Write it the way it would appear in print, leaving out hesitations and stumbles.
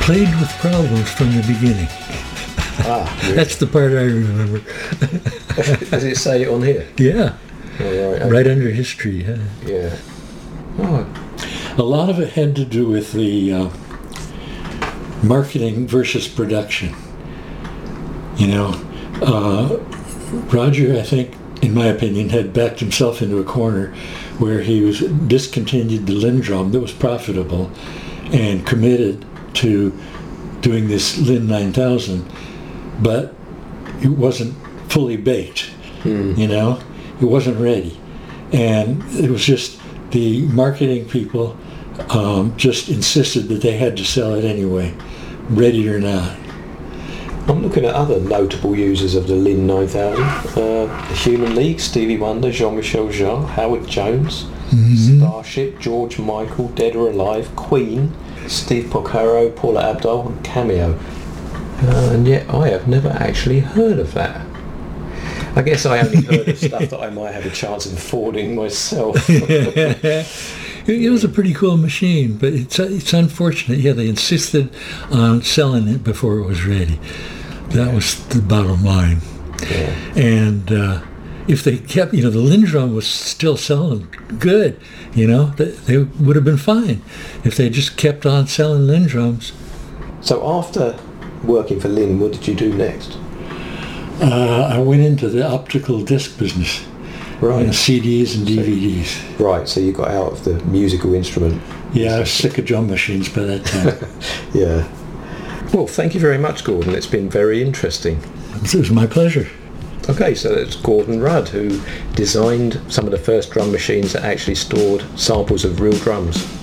played with problems from the beginning. Really? That's the part I remember. Does it say it on here? Yeah. Oh, right. Right under history. Yeah. Yeah. Oh, A lot of it had to do with the marketing versus production. Roger, I think, in my opinion, had backed himself into a corner where he was discontinued the Lindrum that was profitable and committed to doing this Linn 9000, but it wasn't fully baked. It wasn't ready, and it was just the marketing people just insisted that they had to sell it anyway, ready or not. I'm looking at other notable users of the Linn 9000. The Human League, Stevie Wonder, Jean-Michel Jarre, Howard Jones, Starship, George Michael, Dead or Alive, Queen, Steve Porcaro, Paula Abdul, and Cameo. And yet I have never actually heard of that. I guess I only heard of stuff that I might have a chance of affording myself. It was a pretty cool machine, but it's unfortunate. Yeah, they insisted on selling it before it was ready. That was the bottom line. Yeah. And if they kept, the Lindrum was still selling good. They would have been fine if they just kept on selling Lindrums. So after working for Linn, what did you do next? I went into the optical disc business. Right. CDs and DVDs. Right, so you got out of the musical instrument. Yeah, I was sick of drum machines by that time. Yeah. Well, thank you very much, Gordon. It's been very interesting. It was my pleasure. Okay, so it's Gordon Rudd who designed some of the first drum machines that actually stored samples of real drums.